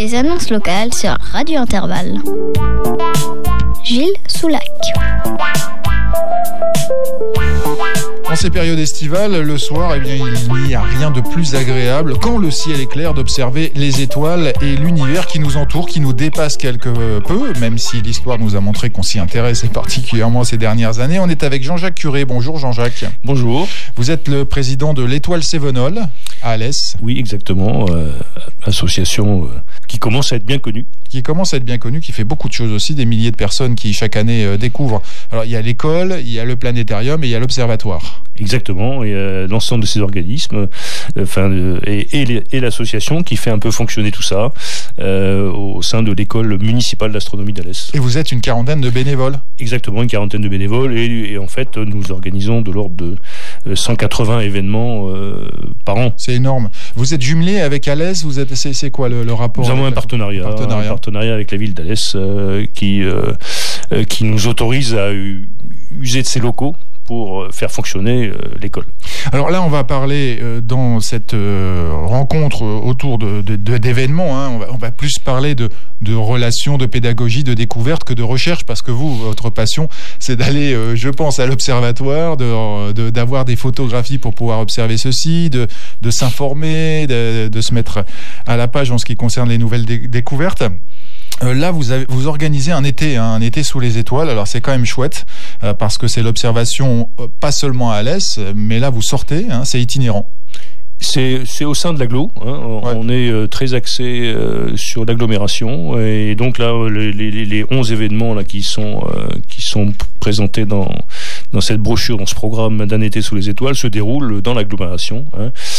Les annonces locales sur Radio Intervalle. Gilles Soulac. En ces périodes estivales, le soir, il n'y a rien de plus agréable, quand le ciel est clair, d'observer les étoiles et l'univers qui nous entoure, qui nous dépasse quelque peu, même si l'histoire nous a montré qu'on s'y intéresse, et particulièrement ces dernières années. On est avec Jean-Jacques Curé. Bonjour Jean-Jacques. Bonjour. Vous êtes le président de l'Étoile Cévenol à Alès. Oui, exactement. Association qui commence à être bien connue. Qui fait beaucoup de choses aussi, des milliers de personnes qui chaque année découvrent. Alors il y a l'école, il y a le planétarium et il y a l'observatoire. Exactement, et l'ensemble de ces organismes, et l'association qui fait un peu fonctionner tout ça au sein de l'école municipale d'astronomie d'Alès. Et vous êtes une quarantaine de bénévoles. Exactement, une quarantaine de bénévoles, et en fait nous organisons de l'ordre de 180 événements par an. C'est énorme. Vous êtes jumelé avec Alès, c'est quoi le rapport? Nous avons un partenariat avec la ville d'Alès qui nous autorise à user de ses locaux pour faire fonctionner l'école. Alors là, on va parler dans cette rencontre autour d'événements. Hein. On va plus parler de relations, de pédagogie, de découverte que de recherche, parce que vous, votre passion, c'est d'aller, je pense, à l'observatoire, d'avoir des photographies pour pouvoir observer ceci, de s'informer, de se mettre à la page en ce qui concerne les nouvelles découvertes. Là, vous organisez un été sous les étoiles. Alors c'est quand même chouette parce que c'est l'observation pas seulement à Alès, mais là vous sortez, c'est itinérant. C'est au sein de l'agglo, ouais. On est très axé sur l'agglomération, et donc là les 11 événements là qui sont présentés dans cette brochure, dans ce programme d'un été sous les étoiles, se déroulent dans l'agglomération.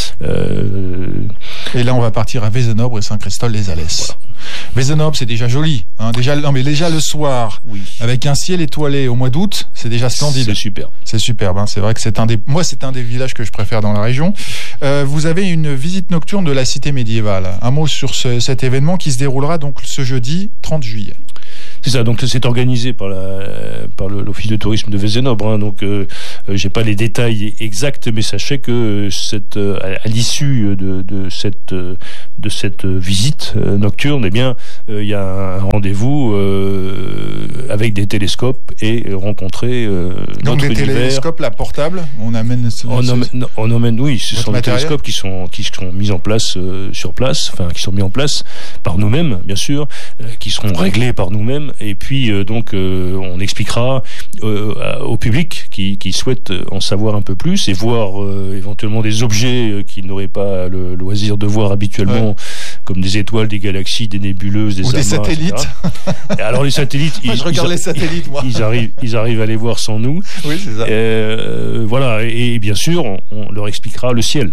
Et là on va partir à Vézenobre et Saint-Christol-les-Alès. Voilà. Vézenobre, c'est déjà joli. Déjà le soir, oui, avec un ciel étoilé au mois d'août, c'est déjà splendide. C'est superbe. C'est vrai que c'est un des villages que je préfère dans la région. Vous avez une visite nocturne de la cité médiévale. Un mot sur cet événement qui se déroulera donc ce jeudi 30 juillet. C'est ça, donc c'est organisé par l'Office de tourisme de Vézenobre. Donc j'ai pas les détails exacts, mais sachez que à l'issue de cette visite nocturne, eh bien il y a un rendez-vous avec des télescopes et rencontrer donc des télescopes là portables. On amène oui, ce sont des télescopes qui sont mis en place sur place, qui sont mis en place par nous-mêmes, bien sûr, qui seront réglés par nous-mêmes. Et puis on expliquera au public qui souhaite en savoir un peu plus et voir éventuellement des objets qu'ils n'auraient pas le loisir de voir habituellement, comme des étoiles, des galaxies, des nébuleuses, des amas, des satellites. Et alors les satellites, moi, je regarde les satellites, moi. Ils arrivent à les voir sans nous. Oui, c'est ça. Voilà, et bien sûr, on leur expliquera le ciel.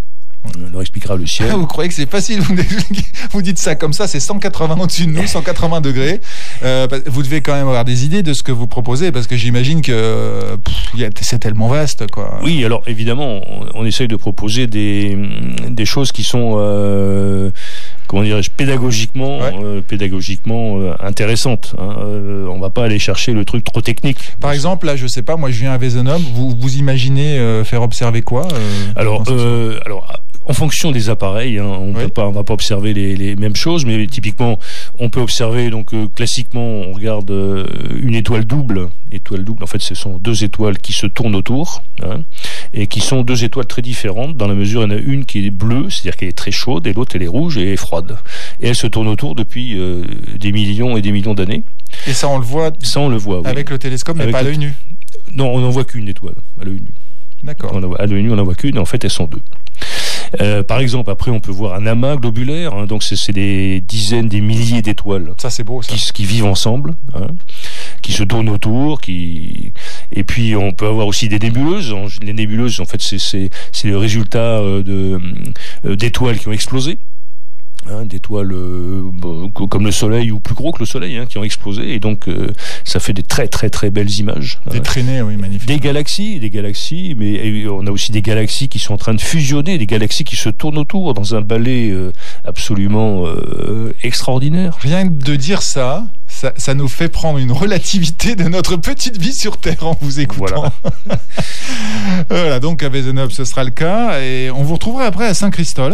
Vous croyez que c'est facile? Vous dites ça comme ça, c'est 180 au-dessus de nous, 180 degrés. Vous devez quand même avoir des idées de ce que vous proposez, parce que j'imagine que c'est tellement vaste, quoi. Oui, alors évidemment, on essaye de proposer des choses qui sont pédagogiquement intéressantes. On va pas aller chercher le truc trop technique. Par exemple, là, je sais pas, moi je viens à Vézenobre, vous imaginez faire observer quoi Alors, en fonction des appareils, on va pas observer les mêmes choses, mais typiquement, on peut observer, classiquement, on regarde une étoile double. En fait, ce sont deux étoiles qui se tournent autour, et qui sont deux étoiles très différentes, dans la mesure, il y en a une qui est bleue, c'est-à-dire qu'elle est très chaude, et l'autre, elle est rouge et froide. Et elle se tourne autour depuis des millions et des millions d'années. Et ça, on le voit avec le télescope, mais pas à l'œil nu. Non, on n'en voit qu'une étoile, à l'œil nu. D'accord. À l'œil nu, on n'en voit qu'une, et en fait, elles sont deux. Par exemple, après, on peut voir un amas globulaire, donc c'est des dizaines, des milliers d'étoiles. Ça, c'est beau, ça. Qui vivent ensemble, qui se tournent autour, et puis on peut avoir aussi des nébuleuses. Les nébuleuses, en fait, c'est le résultat d'étoiles qui ont explosé. D'étoiles comme le Soleil ou plus gros que le Soleil, qui ont explosé, et donc ça fait des très très très belles images. Des traînées, oui, magnifiques. Des galaxies, mais on a aussi des galaxies qui sont en train de fusionner, des galaxies qui se tournent autour dans un ballet absolument extraordinaire. Rien de dire ça nous fait prendre une relativité de notre petite vie sur Terre en vous écoutant. Voilà. Voilà, donc à Vézenobre, ce sera le cas, et on vous retrouvera après à Saint-Christol.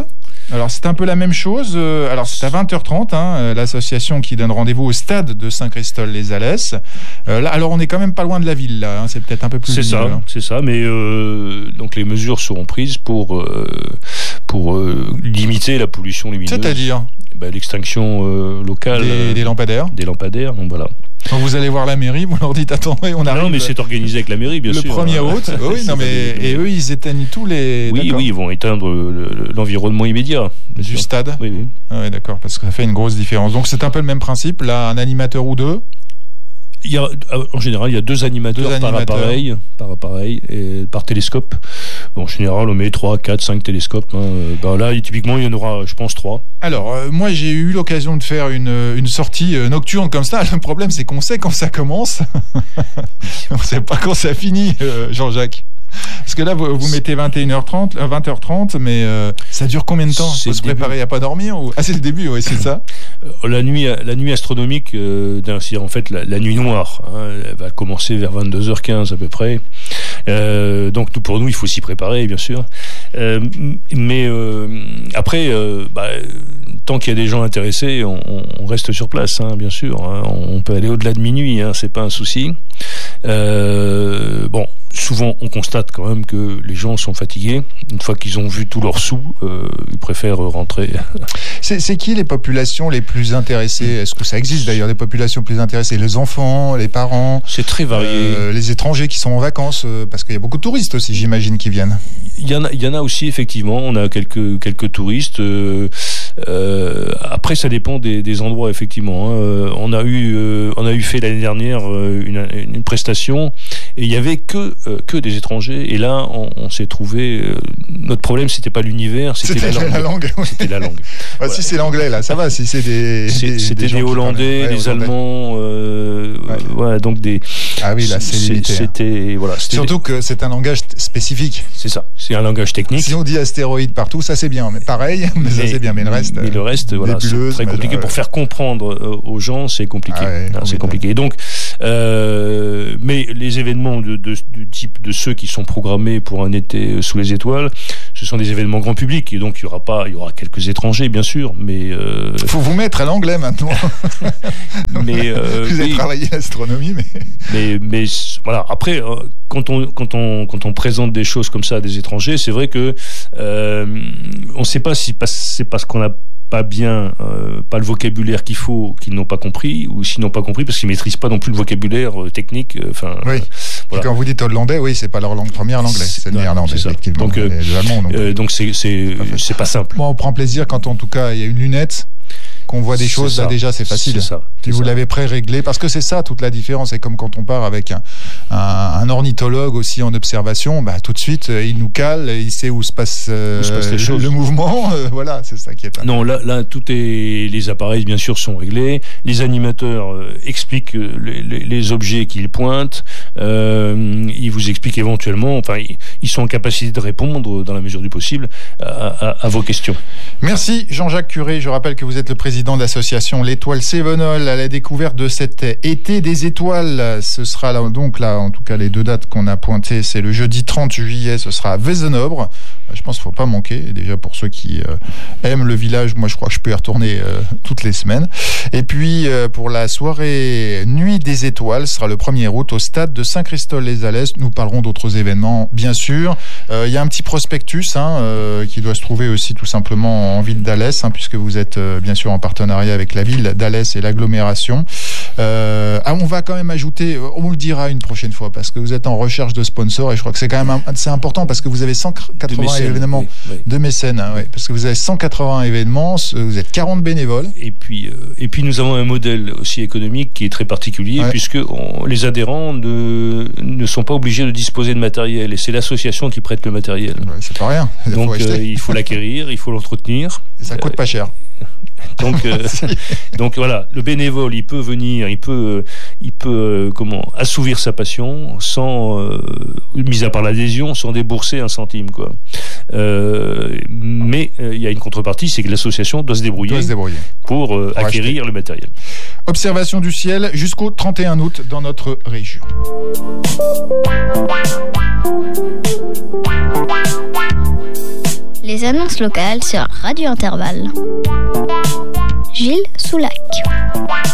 Alors c'est un peu la même chose. Alors c'est à 20h30, l'association qui donne rendez-vous au stade de Saint-Christol-les-Alès. Là, alors on est quand même pas loin de la ville, là. C'est peut-être un peu plus. C'est ça. Mais donc les mesures seront prises pour limiter la pollution lumineuse. C'est-à-dire l'extinction locale des lampadaires. Des lampadaires. Donc voilà. Quand vous allez voir la mairie, vous leur dites attendez, on arrive. Non, mais c'est organisé avec la mairie, bien sûr. Le 1er août. Oui, non, mais et eux, ils éteignent tous les. Oui, ils vont éteindre l'environnement immédiat du stade. Oui. Ah ouais, d'accord, parce que ça fait une grosse différence. Donc c'est un peu le même principe. Là, un animateur ou deux. En général, il y a deux animateurs par appareil, et par télescope. En général, on met 3, 4, 5 télescopes. Là, typiquement, il y en aura, je pense, 3. Alors, moi, j'ai eu l'occasion de faire une sortie nocturne comme ça. Le problème, c'est qu'on sait quand ça commence. On ne sait pas quand ça finit, Jean-Jacques. Parce que là, vous mettez 21h30, 20h30, mais ça dure combien de temps? Faut se préparer à pas dormir ou... Ah, c'est le début, oui, c'est ça. La nuit astronomique, c'est en fait la nuit noire. Elle va commencer vers 22h15 à peu près. Donc pour nous, il faut s'y préparer, bien sûr. Mais après, tant qu'il y a des gens intéressés, on reste sur place, bien sûr. On peut aller au-delà de minuit, c'est pas un souci. Souvent, on constate quand même que les gens sont fatigués. Une fois qu'ils ont vu tous leurs sous, ils préfèrent rentrer. C'est qui les populations les plus intéressées? Est-ce que ça existe d'ailleurs des populations plus intéressées? Les enfants, les parents? C'est très varié. Les étrangers qui sont en vacances, parce qu'il y a beaucoup de touristes aussi, j'imagine, qui viennent. Il y en a aussi, effectivement. On a quelques touristes. Après, ça dépend des endroits, effectivement. On a eu fait l'année dernière une prestation et il y avait que des étrangers. Et là, on s'est trouvé. Notre problème, c'était pas l'univers, c'était la langue. C'était la langue. Voilà. Si c'est l'anglais, là, ça va. Si c'est c'était des Hollandais, des Allemands. Voilà, donc des. Ah oui, là, c'est limité. C'était surtout que c'est un langage spécifique. C'est ça. C'est un langage technique. Si on dit astéroïde partout, ça c'est bien. Mais pareil, ça c'est bien. Mais le reste, voilà, c'est très compliqué. Pour faire comprendre aux gens, c'est compliqué. C'est compliqué. Donc, mais les événements du type de ceux qui sont programmés pour un été sous les étoiles, ce sont des événements grand public. Et donc, il y aura quelques étrangers, bien sûr, mais faut vous mettre à l'anglais maintenant. Mais vous avez travaillé l'astronomie, mais voilà. Après, quand on présente des choses comme ça à des étrangers, c'est vrai que on ne sait pas si c'est parce qu'on n'a pas bien, pas le vocabulaire qu'il faut, qu'ils n'ont pas compris, ou s'ils n'ont pas compris parce qu'ils maîtrisent pas non plus le vocabulaire technique. Oui. Voilà. Et quand vous dites hollandais, oui, c'est pas leur langue première, l'anglais, c'est le néerlandais, effectivement. Donc, donc c'est pas simple. Moi, on prend plaisir quand, en tout cas, il y a une lunette, qu'on voit des choses, là déjà c'est facile. Si vous l'avez pré-réglé, parce que c'est ça toute la différence. C'est comme quand on part avec un ornithologue aussi en observation, tout de suite il nous cale, il sait où se passe le mouvement. Voilà, c'est ça qui est. Non, là les appareils bien sûr sont réglés. Les animateurs expliquent les objets qu'ils pointent. Ils vous expliquent éventuellement. Enfin, ils sont en capacité de répondre dans la mesure du possible à vos questions. Merci Jean-Jacques Curé. Je rappelle que vous êtes le président de l'association L'Étoile Cévenol à la découverte de cet été des étoiles. Ce sera là, donc là, en tout cas, les deux dates qu'on a pointées, c'est le jeudi 30 juillet, ce sera à Vezenobre. Je pense qu'il ne faut pas manquer. Déjà pour ceux qui aiment le village, moi je crois que je peux y retourner toutes les semaines. Et puis pour la soirée Nuit des Étoiles, ce sera le 1er août au stade de Saint-Christol-les-Alès. Nous parlerons d'autres événements, bien sûr. Il y a un petit prospectus qui doit se trouver aussi tout simplement en ville d'Alès, puisque vous êtes bien sûr en partenariat avec la ville d'Alès et l'agglomération. On va quand même ajouter, on le dira une prochaine fois, parce que vous êtes en recherche de sponsors et je crois que c'est quand même c'est important parce que vous avez 180 événements de mécènes, parce que vous avez 180 événements, vous êtes 40 bénévoles. Et puis nous avons un modèle aussi économique qui est très particulier, puisque les adhérents ne sont pas obligés de disposer de matériel et c'est l'association qui prête le matériel. Ouais, c'est pas rien. Donc il faut l'acquérir, il faut l'entretenir. Et ça coûte pas cher. Donc voilà, le bénévole, il peut venir, il peut assouvir sa passion sans, mis à part l'adhésion, sans débourser un centime, quoi. Mais il y a une contrepartie, c'est que l'association doit se débrouiller pour acquérir le matériel. Observation du ciel jusqu'au 31 août dans notre région. Les annonces locales sur Radio Intervalle. Gilles Soulac.